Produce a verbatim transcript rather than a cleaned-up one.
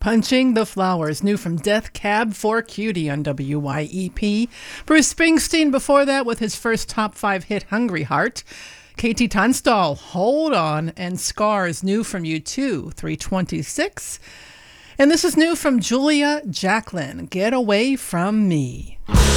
Punching the Flowers, new from Death Cab for Cutie on W Y E P. Bruce Springsteen before that with his first top five hit, Hungry Heart. K T Tunstall, Hold On, and Scars, new from U two, three twenty-six. And this is new from Julia Jacklin, Get Away From Me.